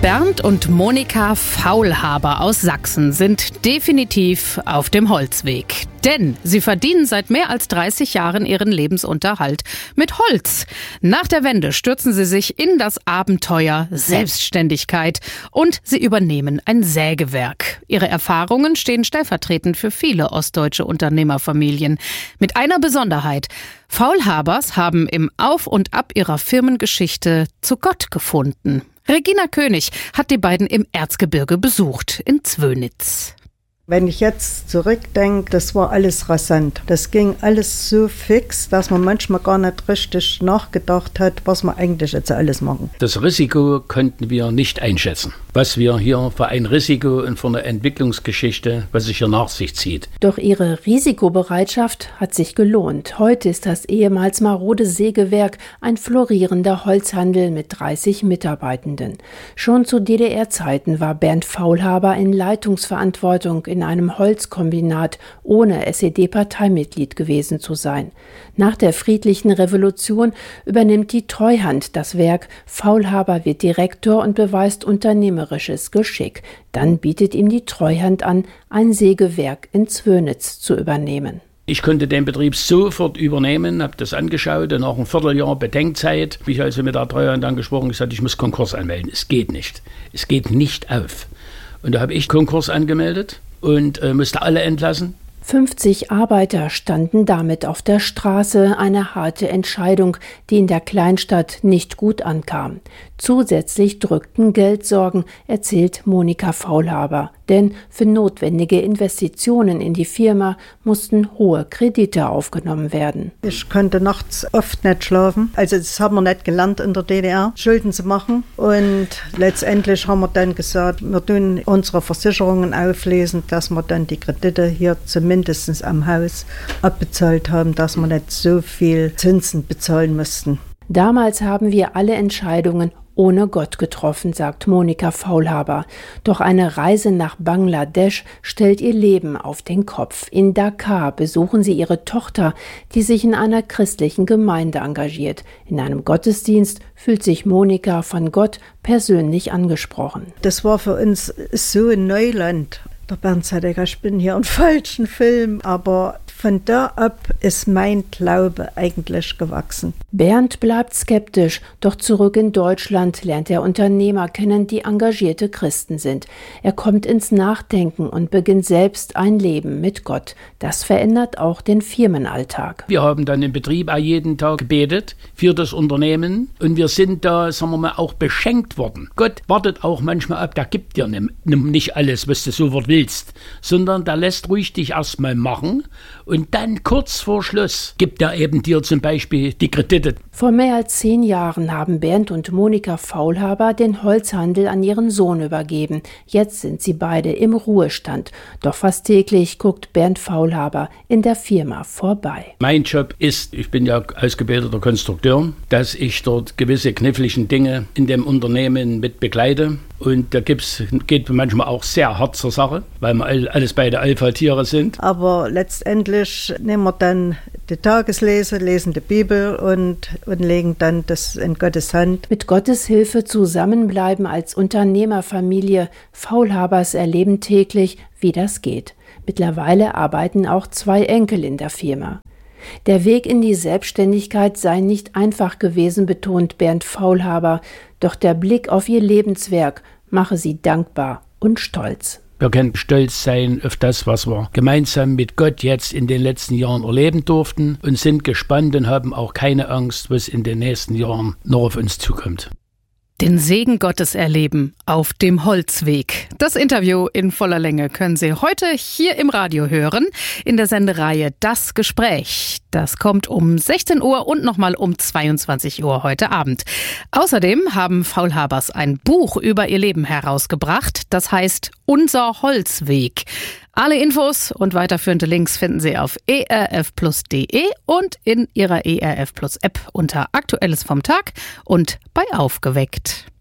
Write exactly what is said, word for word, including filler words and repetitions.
Bernd und Monika Faulhaber aus Sachsen sind definitiv auf dem Holzweg. Denn sie verdienen seit mehr als dreißig Jahren ihren Lebensunterhalt mit Holz. Nach der Wende stürzen sie sich in das Abenteuer Selbstständigkeit und sie übernehmen ein Sägewerk. Ihre Erfahrungen stehen stellvertretend für viele ostdeutsche Unternehmerfamilien. Mit einer Besonderheit: Faulhabers haben im Auf und Ab ihrer Firmengeschichte zu Gott gefunden. Regina König hat die beiden im Erzgebirge besucht, in Zwönitz. Wenn ich jetzt zurückdenke, das war alles rasant. Das ging alles so fix, dass man manchmal gar nicht richtig nachgedacht hat, was wir eigentlich jetzt alles machen. Das Risiko konnten wir nicht einschätzen, was wir hier für ein Risiko und für eine Entwicklungsgeschichte, was sich hier nach sich zieht. Doch ihre Risikobereitschaft hat sich gelohnt. Heute ist das ehemals marode Sägewerk ein florierender Holzhandel mit dreißig Mitarbeitenden. Schon zu D D R-Zeiten war Bernd Faulhaber in Leitungsverantwortung in einem Holzkombinat, ohne S E D-Parteimitglied gewesen zu sein. Nach der friedlichen Revolution übernimmt die Treuhand das Werk. Faulhaber wird Direktor und beweist unternehmerisches Geschick. Dann bietet ihm die Treuhand an, ein Sägewerk in Zwönitz zu übernehmen. Ich konnte den Betrieb sofort übernehmen, habe das angeschaut und nach einem Vierteljahr Bedenkzeit habe ich also mit der Treuhand angesprochen und gesagt, ich muss Konkurs anmelden. Es geht nicht. Es geht nicht auf. Und da habe ich Konkurs angemeldet und äh, musste alle entlassen. fünfzig Arbeiter standen damit auf der Straße, eine harte Entscheidung, die in der Kleinstadt nicht gut ankam. Zusätzlich drückten Geldsorgen, erzählt Monika Faulhaber. Denn für notwendige Investitionen in die Firma mussten hohe Kredite aufgenommen werden. Ich konnte nachts oft nicht schlafen. Also das haben wir nicht gelernt in der D D R, Schulden zu machen. Und letztendlich haben wir dann gesagt, wir tun unsere Versicherungen auflesen, dass wir dann die Kredite hier zumindest am Haus abbezahlt haben, dass wir nicht so viel Zinsen bezahlen mussten. Damals haben wir alle Entscheidungen ohne Gott getroffen, sagt Monika Faulhaber. Doch eine Reise nach Bangladesch stellt ihr Leben auf den Kopf. In Dhaka besuchen sie ihre Tochter, die sich in einer christlichen Gemeinde engagiert. In einem Gottesdienst fühlt sich Monika von Gott persönlich angesprochen. Das war für uns so ein Neuland. Der Bernd sagte, ich bin hier im falschen Film, aber von da ab ist mein Glaube eigentlich gewachsen. Bernd bleibt skeptisch, doch zurück in Deutschland lernt er Unternehmer kennen, die engagierte Christen sind. Er kommt ins Nachdenken und beginnt selbst ein Leben mit Gott. Das verändert auch den Firmenalltag. Wir haben dann im Betrieb auch jeden Tag gebetet für das Unternehmen und wir sind da, sagen wir mal, auch beschenkt worden. Gott wartet auch manchmal ab, der gibt dir nicht alles, was du sofort willst, sondern der lässt ruhig dich erstmal machen. Und dann kurz vor Schluss gibt er eben dir zum Beispiel die Kredite. Vor mehr als zehn Jahren haben Bernd und Monika Faulhaber den Holzhandel an ihren Sohn übergeben. Jetzt sind sie beide im Ruhestand. Doch fast täglich guckt Bernd Faulhaber in der Firma vorbei. Mein Job ist, ich bin ja ausgebildeter Konstrukteur, dass ich dort gewisse knifflige Dinge in dem Unternehmen mit begleite. Und da gibt's, geht manchmal auch sehr hart zur Sache, weil wir alles beide Alpha-Tiere sind. Aber letztendlich nehmen wir dann die Tageslese, lesen die Bibel und, und legen dann das in Gottes Hand. Mit Gottes Hilfe zusammenbleiben als Unternehmerfamilie. Faulhabers erleben täglich, wie das geht. Mittlerweile arbeiten auch zwei Enkel in der Firma. Der Weg in die Selbstständigkeit sei nicht einfach gewesen, betont Bernd Faulhaber. Doch der Blick auf ihr Lebenswerk mache sie dankbar und stolz. Wir können stolz sein auf das, was wir gemeinsam mit Gott jetzt in den letzten Jahren erleben durften und sind gespannt und haben auch keine Angst, was in den nächsten Jahren noch auf uns zukommt. Den Segen Gottes erleben auf dem Holzweg. Das Interview in voller Länge können Sie heute hier im Radio hören, in der Sendereihe Das Gespräch. Das kommt um sechzehn Uhr und nochmal um zweiundzwanzig Uhr heute Abend. Außerdem haben Faulhabers ein Buch über ihr Leben herausgebracht, das heißt Unser Holzweg. Alle Infos und weiterführende Links finden Sie auf e r f plus punkt d e und in Ihrer E R F Plus App unter Aktuelles vom Tag und bei Aufgeweckt.